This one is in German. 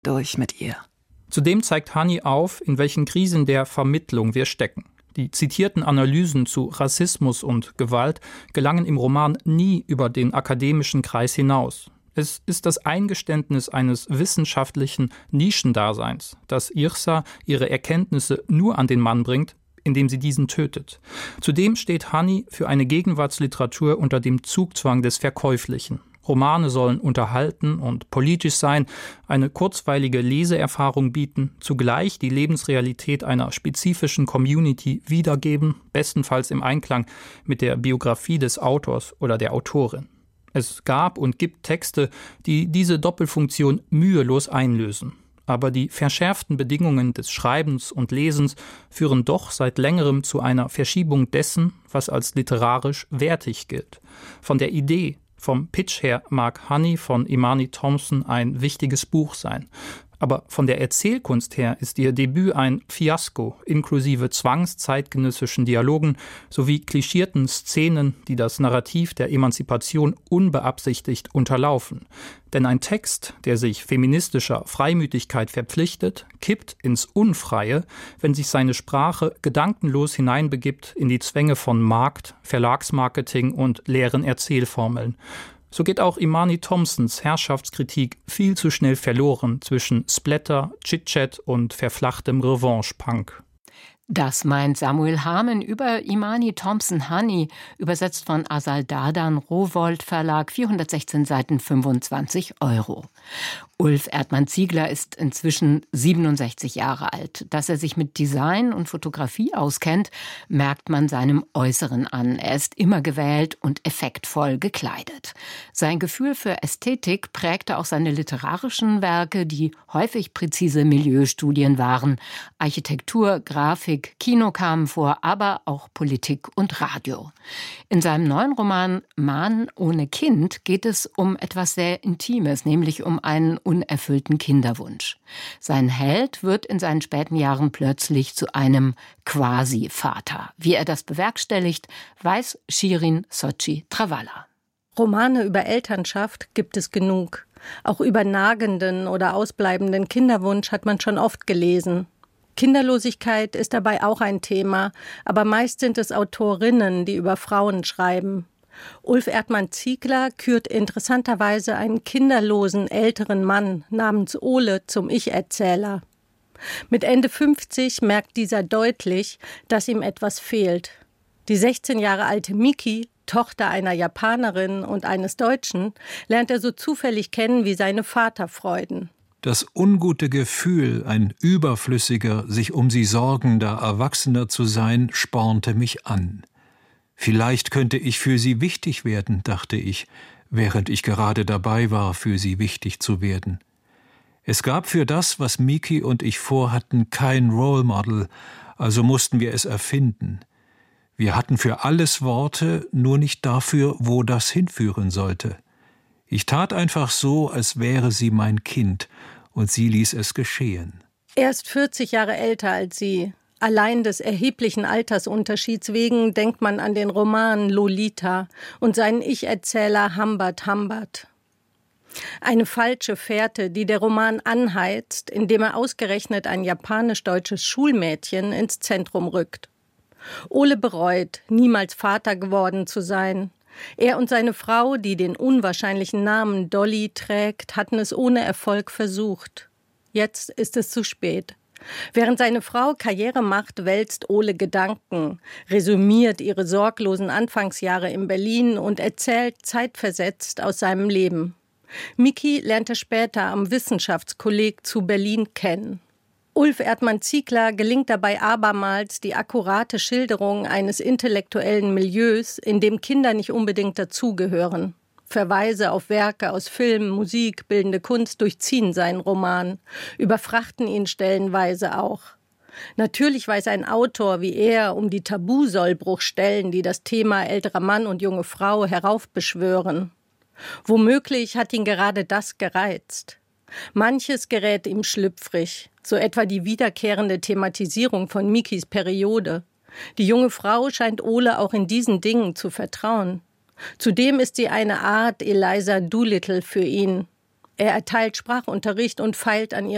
durch mit ihr. Zudem zeigt Hani auf, in welchen Krisen der Vermittlung wir stecken. Die zitierten Analysen zu Rassismus und Gewalt gelangen im Roman nie über den akademischen Kreis hinaus. Es ist das Eingeständnis eines wissenschaftlichen Nischendaseins, dass Yrsa ihre Erkenntnisse nur an den Mann bringt, indem sie diesen tötet. Zudem steht Hani für eine Gegenwartsliteratur unter dem Zugzwang des Verkäuflichen. Romane sollen unterhalten und politisch sein, eine kurzweilige Leseerfahrung bieten, zugleich die Lebensrealität einer spezifischen Community wiedergeben, bestenfalls im Einklang mit der Biografie des Autors oder der Autorin. Es gab und gibt Texte, die diese Doppelfunktion mühelos einlösen. Aber die verschärften Bedingungen des Schreibens und Lesens führen doch seit längerem zu einer Verschiebung dessen, was als literarisch wertig gilt. Von der Idee, vom Pitch her mag Hani von Imani Thompson ein wichtiges Buch sein. Aber von der Erzählkunst her ist ihr Debüt ein Fiasko, inklusive zwangszeitgenössischen Dialogen sowie klischierten Szenen, die das Narrativ der Emanzipation unbeabsichtigt unterlaufen. Denn ein Text, der sich feministischer Freimütigkeit verpflichtet, kippt ins Unfreie, wenn sich seine Sprache gedankenlos hineinbegibt in die Zwänge von Markt, Verlagsmarketing und leeren Erzählformeln. So geht auch Imani Thompsons Herrschaftskritik viel zu schnell verloren zwischen Splatter, Chit-Chat und verflachtem Revanche-Punk. Das meint Samuel Hamen über Imani Thompson Hani, übersetzt von Asal Dadan, Rowohlt Verlag, 416 Seiten, 25 €. Ulf Erdmann-Ziegler ist inzwischen 67 Jahre alt. Dass er sich mit Design und Fotografie auskennt, merkt man seinem Äußeren an. Er ist immer gewählt und effektvoll gekleidet. Sein Gefühl für Ästhetik prägte auch seine literarischen Werke, die häufig präzise Milieustudien waren. Architektur, Grafik, Kino kamen vor, aber auch Politik und Radio. In seinem neuen Roman Mann ohne Kind geht es um etwas sehr Intimes, nämlich um einen unerfüllten Kinderwunsch. Sein Held wird in seinen späten Jahren plötzlich zu einem Quasi-Vater. Wie er das bewerkstelligt, weiß Shirin Sochi Travalla. Romane über Elternschaft gibt es genug. Auch über nagenden oder ausbleibenden Kinderwunsch hat man schon oft gelesen. Kinderlosigkeit ist dabei auch ein Thema, aber meist sind es Autorinnen, die über Frauen schreiben. Ulf Erdmann-Ziegler kürt interessanterweise einen kinderlosen älteren Mann namens Ole zum Ich-Erzähler. Mit Ende 50 merkt dieser deutlich, dass ihm etwas fehlt. Die 16 Jahre alte Miki, Tochter einer Japanerin und eines Deutschen, lernt er so zufällig kennen wie seine Vaterfreuden. Das ungute Gefühl, ein überflüssiger, sich um sie sorgender Erwachsener zu sein, spornte mich an. Vielleicht könnte ich für sie wichtig werden, dachte ich, während ich gerade dabei war, für sie wichtig zu werden. Es gab für das, was Miki und ich vorhatten, kein Role Model, also mussten wir es erfinden. Wir hatten für alles Worte, nur nicht dafür, wo das hinführen sollte. Ich tat einfach so, als wäre sie mein Kind, und sie ließ es geschehen. Er ist 40 Jahre älter als sie. Allein des erheblichen Altersunterschieds wegen denkt man an den Roman Lolita und seinen Ich-Erzähler Humbert Humbert. Eine falsche Fährte, die der Roman anheizt, indem er ausgerechnet ein japanisch-deutsches Schulmädchen ins Zentrum rückt. Ole bereut, niemals Vater geworden zu sein. Er und seine Frau, die den unwahrscheinlichen Namen Dolly trägt, hatten es ohne Erfolg versucht. Jetzt ist es zu spät. Während seine Frau Karriere macht, wälzt Ole Gedanken, resümiert ihre sorglosen Anfangsjahre in Berlin und erzählt zeitversetzt aus seinem Leben. Miki lernt er später am Wissenschaftskolleg zu Berlin kennen. Ulf Erdmann-Ziegler gelingt dabei abermals die akkurate Schilderung eines intellektuellen Milieus, in dem Kinder nicht unbedingt dazugehören. Verweise auf Werke aus Film, Musik, bildende Kunst durchziehen seinen Roman, überfrachten ihn stellenweise auch. Natürlich weiß ein Autor wie er um die Tabusollbruchstellen, die das Thema älterer Mann und junge Frau heraufbeschwören. Womöglich hat ihn gerade das gereizt. Manches gerät ihm schlüpfrig, so etwa die wiederkehrende Thematisierung von Mikis Periode. Die junge Frau scheint Ole auch in diesen Dingen zu vertrauen. Zudem ist sie eine Art Eliza Doolittle für ihn. Er erteilt Sprachunterricht und feilt an